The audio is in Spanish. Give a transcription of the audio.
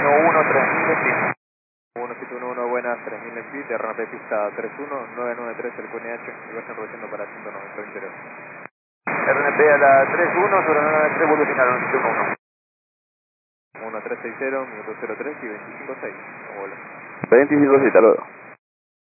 1711, 3000 en pie. 1711, buenas, 3000 en pie, terreno de pista 31993, el QNH, y vayan reduciendo para 190 interior. RNP a la 31, sobre 993, vuelve final, 1711. 1360, minuto 03 y 25.6, como vuelo. 25 hasta luego.